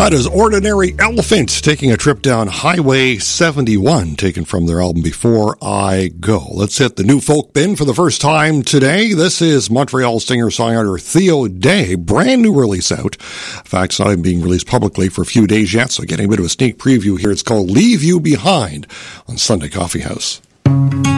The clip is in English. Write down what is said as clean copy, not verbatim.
That is Ordinary Elephant taking a trip down Highway 71, taken from their album Before I Go. Let's hit the new folk bin for the first time today. This is Montreal singer-songwriter Theo Day, brand new release out. In fact, it's not even being released publicly for a few days yet, so getting a bit of a sneak preview here. It's called Leave You Behind on Sunday Coffee House.